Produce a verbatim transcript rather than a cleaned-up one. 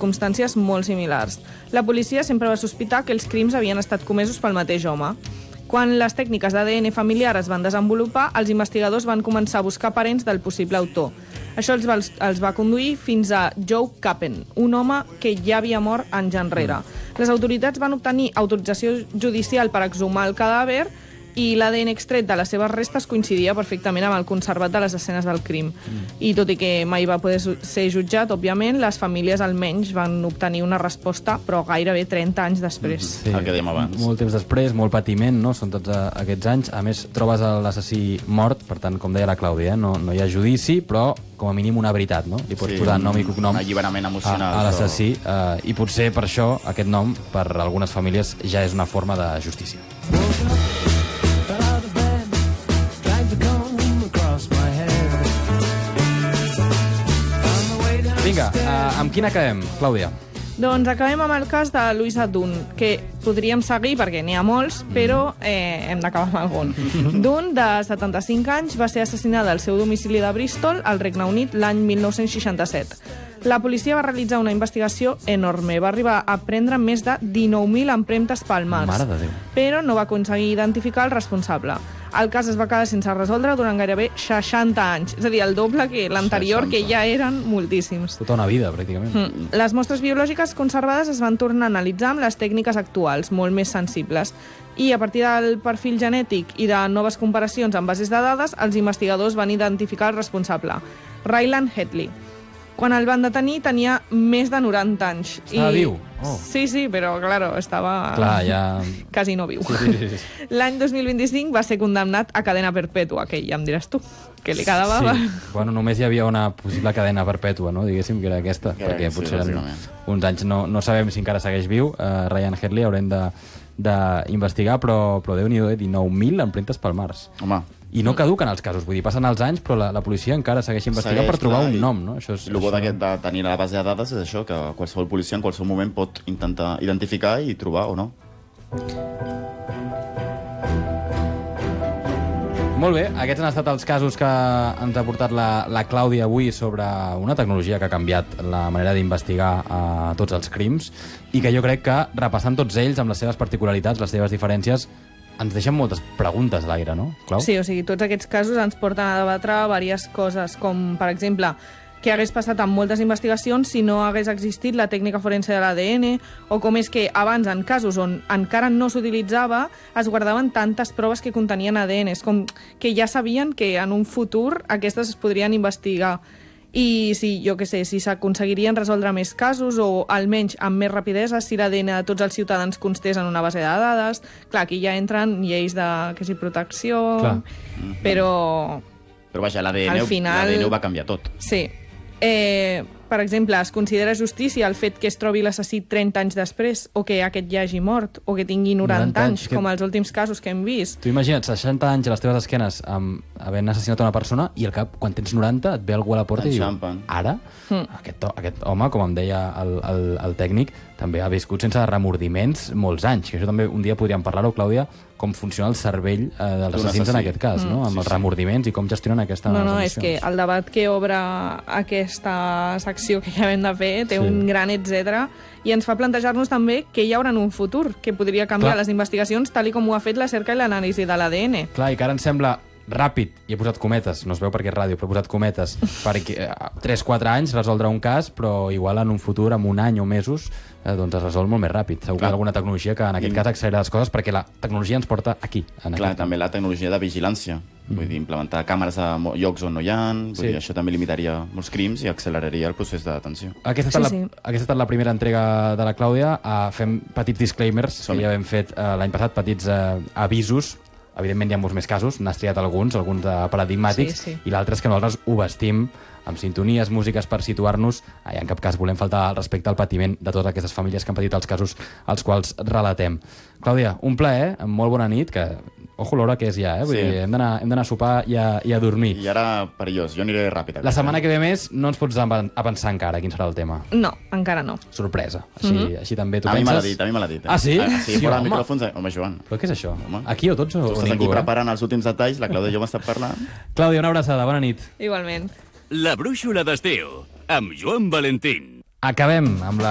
circumstàncies molt similars. La policia sempre va sospitar que els crims havien estat comesos pel mateix home. Quan les tècniques d'A D N familiar es van desenvolupar, els investigadors van començar a buscar parents del possible autor. Això els va, els va conduir fins a Joe Capen, un home que ja havia mort anys enrere. Les autoritats van obtenir autorització judicial per exhumar el cadàver i l'A D N extret de les seves restes coincidia perfectament amb el conservat de les escenes del crim. Mm. I tot i que mai va poder ser jutjat, òbviament, les famílies almenys van obtenir una resposta, però gairebé trenta anys després. Sí, el que dèiem abans. Molt temps després, molt patiment, no? Són tots aquests anys. A més, trobes l'assassí mort, per tant, com deia la Clàudia, eh? no, no hi ha judici, però com a mínim una veritat, no? Li pots sí, posar nom i cognom un alliberament emocional, a, a l'assassí, però... eh, i potser per això aquest nom, per algunes famílies, ja és una forma de justícia. Vinga, uh, amb quina acabem, Clàudia? Doncs acabem amb el cas de Louisa Dunn, que podríem seguir perquè n'hi ha molts, però eh, hem d'acabar amb algun. Dunn, de setanta-cinc anys, va ser assassinada al seu domicili de Bristol, al Regne Unit, l'any mil nou-cents seixanta-set. La policia va realitzar una investigació enorme. Va arribar a prendre més de dinou mil empremtes palmars. Mare de Déu. Però no va aconseguir identificar el responsable. El cas es va quedar sense resoldre durant gairebé seixanta anys. És a dir, el doble que l'anterior, que ja eren moltíssims. Tota una vida, pràcticament. Mm. Les mostres biològiques conservades es van tornar a analitzar amb les tècniques actuals, molt més sensibles. I a partir del perfil genètic i de noves comparacions amb bases de dades, els investigadors van identificar el responsable, Ryland Headley. Quan el van detenir tenia més de noranta anys. Estava I... viu? Oh. Sí, sí, però, claro, estava... Clar, ja... Quasi no viu. Sí, sí, sí. L'any dos mil vint-i-cinc va ser condemnat a cadena perpètua, que ja em diràs tu, que li quedava... Sí, bueno, només hi havia una possible cadena perpètua, no? Diguéssim que era aquesta, que perquè sí, potser eren uns anys. No, no sabem si encara segueix viu. Uh, Ryan Headley haurem de d'investigar, però, però Déu-n'hi-do, eh? dinou mil empremtes palmars. Home. I no caduquen els casos, vull dir, passen els anys, però la, la policia encara segueix investigant per trobar un nom, no? Això és, el bo això... de tenir la base de dades és això, que qualsevol policia en qualsevol moment pot intentar identificar i trobar o no. Molt bé, aquests han estat els casos que ens ha portat la, la Clàudia avui sobre una tecnologia que ha canviat la manera d'investigar uh, tots els crims i que jo crec que, repassant tots ells amb les seves particularitats, les seves diferències, ens deixen moltes preguntes a l'aire, no, Clau? Sí, o sigui, tots aquests casos ens porten a debatre diverses coses, com, per exemple, què hagués passat amb moltes investigacions si no hagués existit la tècnica forense de l'A D N, o com és que abans, en casos on encara no s'utilitzava, es guardaven tantes proves que contenien A D N. És com que ja sabien que en un futur aquestes es podrien investigar. I si, jo què sé, si s'aconseguirien resoldre més casos o almenys amb més rapidesa si l'A D N de tots els ciutadans constés en una base de dades. Clar, aquí ja entren lleis de que si protecció, Clar. però... Però vaja, l'A D N, al final... l'A D N ho va canviar tot. Sí. Eh, per exemple, es considera justícia el fet que es trobi l'assassí trenta anys després, o que aquest ja hagi mort, o que tingui noranta anys, que... com els últims casos que hem vist. Tu imagina't, seixanta anys a les teves esquenes amb havent assassinat una persona i al cap, quan tens noranta, et ve algú a la porta i diu, ara, mm. aquest, aquest home, com em deia el, el, el tècnic, també ha viscut sense remordiments molts anys, que això també un dia podríem parlar-ho, Clàudia, com funciona el cervell eh, dels assassins en aquest cas, mm. no? amb sí, els remordiments sí. i com gestionen aquesta No, no, és que el debat que obre aquesta secció que ja hem de fer té sí. un gran etcètera i ens fa plantejar-nos també què hi haurà en un futur, que podria canviar Clar. les investigacions tal i com ho ha fet la cerca i l'anàlisi de l'A D N. Clar, i que ara ens sembla ràpid, i he posat cometes, no es veu perquè és ràdio, però he posat cometes, perquè eh, tres quatre anys resoldre un cas, però igual en un futur, en un any o mesos, eh, doncs es resol molt més ràpid. Segur que hi ha alguna tecnologia que en aquest I... cas accelera les coses, perquè la tecnologia ens porta aquí. En Clar, aquest també la tecnologia de vigilància. Mm. Vull dir, implementar càmeres a llocs on no hi ha, vull sí. dir, això també limitaria molts crims i acceleraria el procés de detenció. Aquesta ha estat, sí, la, sí. aquesta ha estat la primera entrega de la Clàudia. Uh, fem petits disclaimers, Som que ja vam fet uh, l'any passat, petits uh, avisos. Evidentment hi ha molts més casos, n'has triat alguns, alguns de paradigmàtics, sí, sí. i l'altre és que nosaltres ho vestim amb sintonies, músiques per situar-nos, i en cap cas volem faltar al respecte al patiment de totes aquestes famílies que han patit els casos als quals relatem. Clàudia, un plaer, molt bona nit, que ojo l'hora que és ja, eh? Vull sí. dir, hem d'anar a sopar i a, i a dormir. I ara perillós, jo aniré ràpid. La setmana que ve més no ens pots a pensar encara quin serà el tema. No, encara no. Sorpresa. Així, mm -hmm. així també tu a penses... A mi me l'ha dit, a mi me l'ha dit. Eh? Ah, sí? Ah, sí, sí fora de micròfons... Home, Joan. Però què és això? Home. Aquí o tots o, tu o estàs ningú? aquí preparant els últims detalls, la Clàudia i jo m'ha estat parlant. Clàudia, una abraçada, bona nit. Igualment. La brúixola d'estiu, amb Joan Valentín. Acabem amb la